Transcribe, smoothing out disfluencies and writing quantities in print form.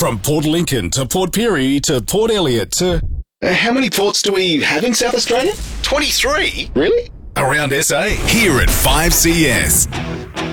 From Port Lincoln to Port Pirie to Port Elliot to... How many ports do we have in South Australia? 23? Really? Around SA. Here at 5CS.